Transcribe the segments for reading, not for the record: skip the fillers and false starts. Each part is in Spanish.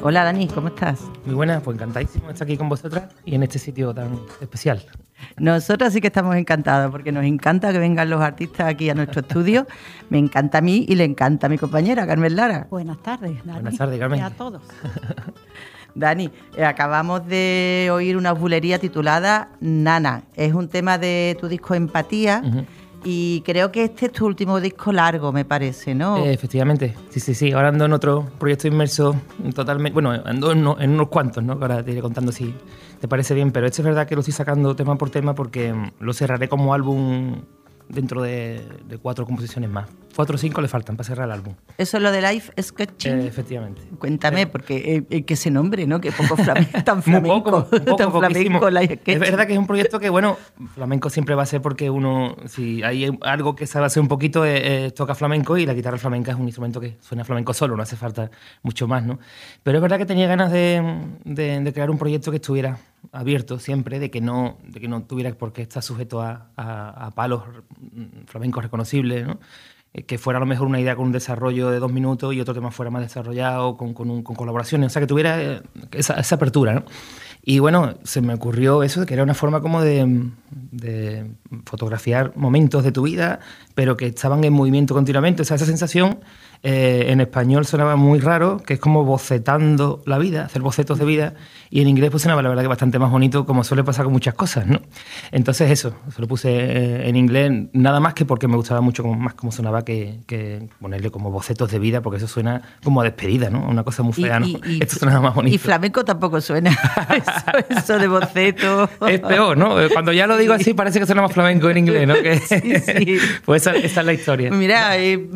Hola Dani, ¿cómo estás? Muy buenas, pues encantadísimo de estar aquí con vosotras y en este sitio tan especial. Nosotros sí que estamos encantados porque nos encanta que vengan los artistas aquí a nuestro estudio. Me encanta a mí y le encanta a mi compañera Carmen Lara. Buenas tardes, Dani. Buenas tardes, Carmen. Y a todos. Dani, acabamos de oír una bulería titulada Nana. Es un tema de tu disco Empatía. Uh-huh. Y creo que este es tu último disco largo, me parece, ¿no? Efectivamente, sí. Ahora ando en otro proyecto inmerso totalmente... Bueno, ando en unos cuantos, ¿no? Que ahora te iré contando si te parece bien. Pero este es verdad que lo estoy sacando tema por tema porque lo cerraré como álbum dentro de 4 composiciones más. 4 o 5 le faltan para cerrar el álbum. ¿Eso es lo de Live Sketching? Efectivamente. Cuéntame, porque que ese nombre, ¿no? Que poco flamenco, tan flamenco. Tan flamenco, Live Sketching. Es verdad que es un proyecto que, bueno, flamenco siempre va a ser porque uno, si hay algo que sabe hacer un poquito, toca flamenco, y la guitarra flamenca es un instrumento que suena flamenco solo, no hace falta mucho más, ¿no? Pero es verdad que tenía ganas de crear un proyecto que estuviera abierto siempre, de que no tuviera por qué estar sujeto a palos flamencos reconocibles, ¿no? Que fuera a lo mejor una idea con un desarrollo de 2 minutos y otro tema fuera más desarrollado con colaboraciones, o sea, que tuviera esa apertura, ¿no? Y bueno, se me ocurrió eso, de que era una forma como de fotografiar momentos de tu vida, pero que estaban en movimiento continuamente. O sea, esa sensación en español sonaba muy raro, que es como bocetando la vida, hacer bocetos de vida, y en inglés pues sonaba la verdad que bastante más bonito, como suele pasar con muchas cosas, ¿no? Entonces eso, se lo puse en inglés, nada más que porque me gustaba mucho más cómo sonaba que ponerle como bocetos de vida, porque eso suena como a despedida, ¿no? Una cosa muy fea, ¿no? Esto sonaba más bonito. Y flamenco tampoco suena. Eso de boceto. Es peor, ¿no? Cuando ya lo digo así parece que suena más flamenco en inglés, ¿no? Que... Sí. Pues esa es la historia. Mira,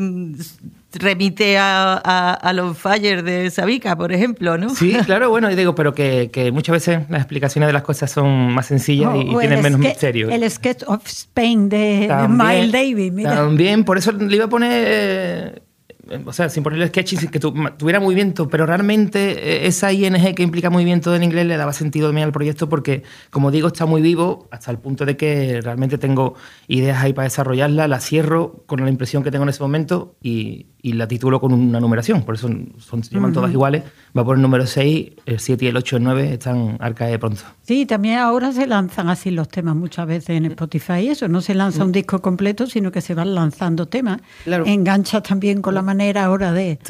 remite a los Fire de Sabica, por ejemplo, ¿no? Sí, claro, bueno, y digo, pero que muchas veces las explicaciones de las cosas son más sencillas y tienen menos misterio. El Sketch of Spain de Miles Davis, mira. También, por eso le iba a poner... O sea, sin ponerle sketching, sin que tuviera movimiento, pero realmente esa ING que implica movimiento en inglés le daba sentido también al proyecto porque, como digo, está muy vivo hasta el punto de que realmente tengo ideas ahí para desarrollarla, la cierro con la impresión que tengo en ese momento y la titulo con una numeración, por eso se llaman todas iguales. Va por el número 6, el 7 y el 8 y el 9 están al caer pronto. Sí, también ahora se lanzan así los temas muchas veces en Spotify, eso, no se lanza un disco completo, sino que se van lanzando temas. Claro. Enganchas también con la manera ahora de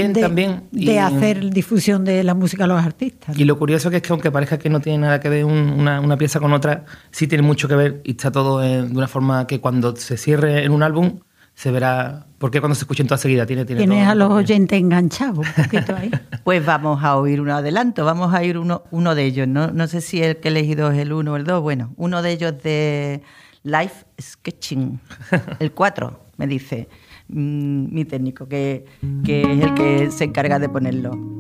hacer difusión de la música a los artistas, ¿no? Y lo curioso que es que aunque parezca que no tiene nada que ver una pieza con otra, sí tiene mucho que ver y está todo de una forma que cuando se cierre en un álbum se verá porque cuando se escuchen toda seguida tiene tienes todo, a los oyentes enganchados un poquito ahí. Pues vamos a oír un adelanto, vamos a oír uno de ellos, no sé si el que he elegido es el 1 o el 2, bueno, uno de ellos de Live Sketching, el 4, me dice mi técnico, que es el que se encarga de ponerlo.